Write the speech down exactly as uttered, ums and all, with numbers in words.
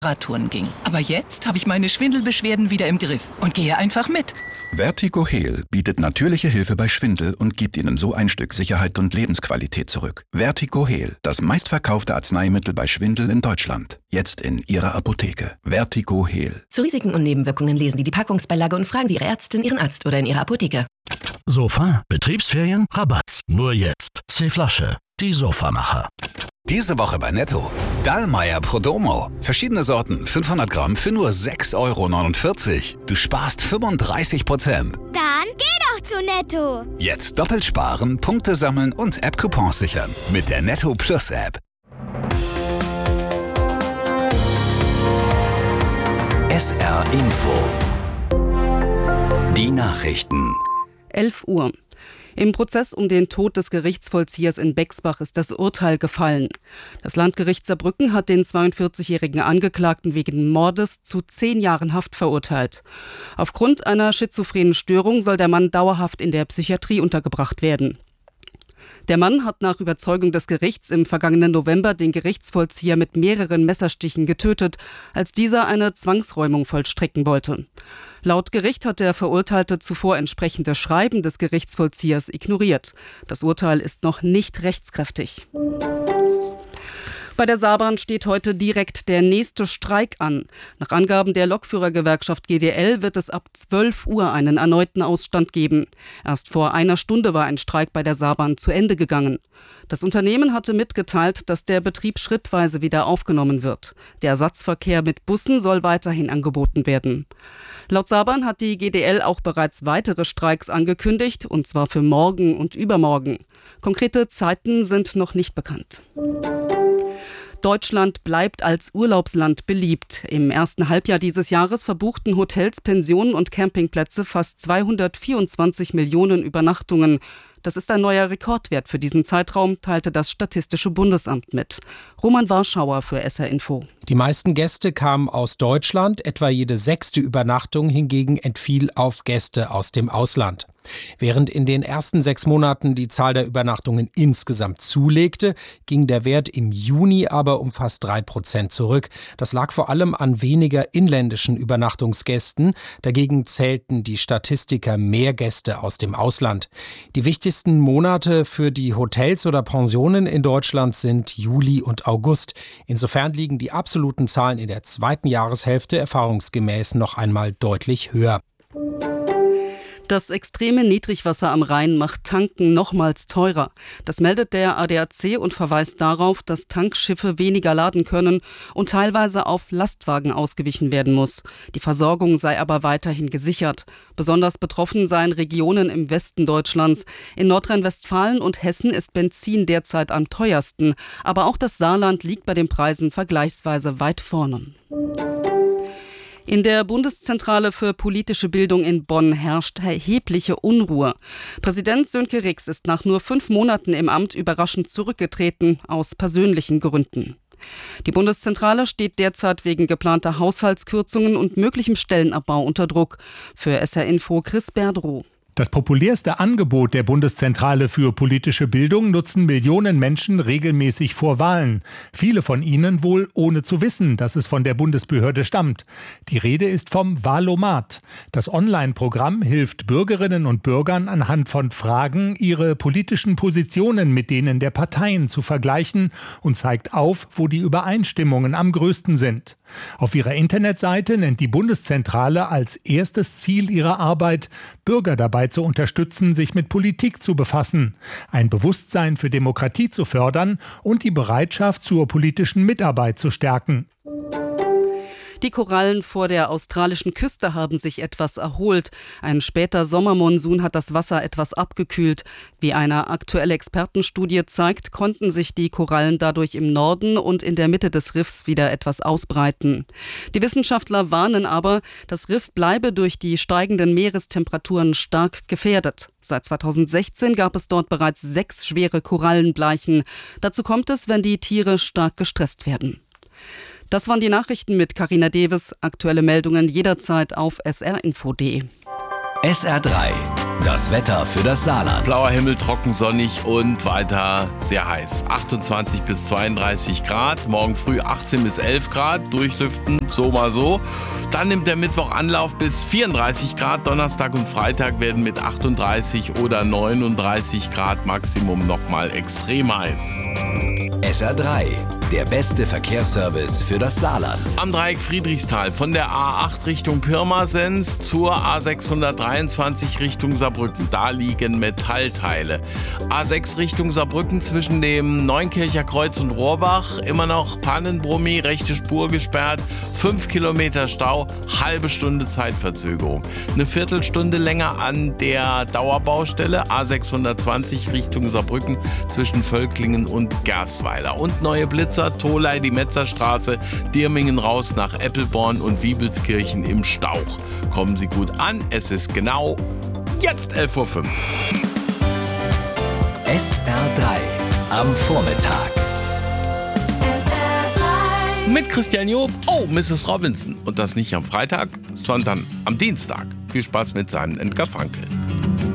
Radtouren ging. Aber jetzt habe ich meine Schwindelbeschwerden wieder im Griff und gehe einfach mit. Vertigo Heal bietet natürliche Hilfe bei Schwindel und gibt Ihnen so ein Stück Sicherheit und Lebensqualität zurück. Vertigo Heal, das meistverkaufte Arzneimittel bei Schwindel in Deutschland. Jetzt in Ihrer Apotheke. Vertigo Heal. Zu Risiken und Nebenwirkungen lesen Sie die Packungsbeilage und fragen Sie Ihre Ärztin, Ihren Arzt oder in Ihrer Apotheke. Sofa, Betriebsferien, Rabatt. Nur jetzt. C-Flasche, die Sofamacher. Diese Woche bei Netto. Dallmayr Prodomo. Verschiedene Sorten, fünfhundert Gramm für nur sechs Euro neunundvierzig. Du sparst fünfunddreißig Prozent. Dann geh doch zu Netto. Jetzt doppelt sparen, Punkte sammeln und App-Coupons sichern. Mit der Netto Plus App. S R Info. Die Nachrichten. elf Uhr. Im Prozess um den Tod des Gerichtsvollziehers in Bexbach ist das Urteil gefallen. Das Landgericht Saarbrücken hat den zweiundvierzigjährigen Angeklagten wegen Mordes zu zehn Jahren Haft verurteilt. Aufgrund einer schizophrenen Störung soll der Mann dauerhaft in der Psychiatrie untergebracht werden. Der Mann hat nach Überzeugung des Gerichts im vergangenen November den Gerichtsvollzieher mit mehreren Messerstichen getötet, als dieser eine Zwangsräumung vollstrecken wollte. Laut Gericht hat der Verurteilte zuvor entsprechende Schreiben des Gerichtsvollziehers ignoriert. Das Urteil ist noch nicht rechtskräftig. Bei der Saarbahn steht heute direkt der nächste Streik an. Nach Angaben der Lokführergewerkschaft G D L wird es ab zwölf Uhr einen erneuten Ausstand geben. Erst vor einer Stunde war ein Streik bei der Saarbahn zu Ende gegangen. Das Unternehmen hatte mitgeteilt, dass der Betrieb schrittweise wieder aufgenommen wird. Der Ersatzverkehr mit Bussen soll weiterhin angeboten werden. Laut Saarbahn hat die G D L auch bereits weitere Streiks angekündigt, und zwar für morgen und übermorgen. Konkrete Zeiten sind noch nicht bekannt. Deutschland bleibt als Urlaubsland beliebt. Im ersten Halbjahr dieses Jahres verbuchten Hotels, Pensionen und Campingplätze fast zweihundertvierundzwanzig Millionen Übernachtungen. Das ist ein neuer Rekordwert für diesen Zeitraum, teilte das Statistische Bundesamt mit. Roman Warschauer für S R Info. Die meisten Gäste kamen aus Deutschland, etwa jede sechste Übernachtung hingegen entfiel auf Gäste aus dem Ausland. Während in den ersten sechs Monaten die Zahl der Übernachtungen insgesamt zulegte, ging der Wert im Juni aber um fast drei Prozent zurück. Das lag vor allem an weniger inländischen Übernachtungsgästen. Dagegen zählten die Statistiker mehr Gäste aus dem Ausland. Die wichtigsten Monate für die Hotels oder Pensionen in Deutschland sind Juli und August. Insofern liegen die absoluten Zahlen in der zweiten Jahreshälfte erfahrungsgemäß noch einmal deutlich höher. Das extreme Niedrigwasser am Rhein macht Tanken nochmals teurer. Das meldet der A D A C und verweist darauf, dass Tankschiffe weniger laden können und teilweise auf Lastwagen ausgewichen werden muss. Die Versorgung sei aber weiterhin gesichert. Besonders betroffen seien Regionen im Westen Deutschlands. In Nordrhein-Westfalen und Hessen ist Benzin derzeit am teuersten. Aber auch das Saarland liegt bei den Preisen vergleichsweise weit vorne. In der Bundeszentrale für politische Bildung in Bonn herrscht erhebliche Unruhe. Präsident Sönke Rix ist nach nur fünf Monaten im Amt überraschend zurückgetreten, aus persönlichen Gründen. Die Bundeszentrale steht derzeit wegen geplanter Haushaltskürzungen und möglichem Stellenabbau unter Druck. Für S R Info Chris Berdrow. Das populärste Angebot der Bundeszentrale für politische Bildung nutzen Millionen Menschen regelmäßig vor Wahlen. Viele von ihnen wohl ohne zu wissen, dass es von der Bundesbehörde stammt. Die Rede ist vom Wahlomat. Das Online-Programm hilft Bürgerinnen und Bürgern anhand von Fragen, ihre politischen Positionen mit denen der Parteien zu vergleichen und zeigt auf, wo die Übereinstimmungen am größten sind. Auf ihrer Internetseite nennt die Bundeszentrale als erstes Ziel ihrer Arbeit, Bürger dabei zu unterstützen, sich mit Politik zu befassen, ein Bewusstsein für Demokratie zu fördern und die Bereitschaft zur politischen Mitarbeit zu stärken. Die Korallen vor der australischen Küste haben sich etwas erholt. Ein später Sommermonsun hat das Wasser etwas abgekühlt. Wie eine aktuelle Expertenstudie zeigt, konnten sich die Korallen dadurch im Norden und in der Mitte des Riffs wieder etwas ausbreiten. Die Wissenschaftler warnen aber, das Riff bleibe durch die steigenden Meerestemperaturen stark gefährdet. Seit zweitausendsechzehn gab es dort bereits sechs schwere Korallenbleichen. Dazu kommt es, wenn die Tiere stark gestresst werden. Das waren die Nachrichten mit Carina Deves. Aktuelle Meldungen jederzeit auf s r info punkt d e. S R drei Das Wetter für das Saarland. Blauer Himmel, trocken, sonnig und weiter sehr heiß. achtundzwanzig bis zweiunddreißig Grad. Morgen früh achtzehn bis elf Grad. Durchlüften, so mal so. Dann nimmt der Mittwoch Anlauf bis vierunddreißig Grad. Donnerstag und Freitag werden mit achtunddreißig oder neununddreißig Grad Maximum nochmal extrem heiß. S R drei, der beste Verkehrsservice für das Saarland. Am Dreieck Friedrichsthal von der A acht Richtung Pirmasens zur A sechshundertdreiundzwanzig Richtung Saarbrücken. Da liegen Metallteile. A sechs Richtung Saarbrücken zwischen dem Neunkircher Kreuz und Rohrbach. Immer noch Pannenbrummi, rechte Spur gesperrt. fünf Kilometer Stau, halbe Stunde Zeitverzögerung. Eine Viertelstunde länger an der Dauerbaustelle A sechshundertzwanzig Richtung Saarbrücken zwischen Völklingen und Gerstweiler. Und neue Blitzer, Tholey, die Metzerstraße, Dirmingen raus nach Eppelborn und Wiebelskirchen im Stauch. Kommen Sie gut an, es ist genau jetzt elf Uhr fünf. S R drei am Vormittag. Mit Christian Job, oh, Misses Robinson. Und das nicht am Freitag, sondern am Dienstag. Viel Spaß mit seinem Edgar Frankl.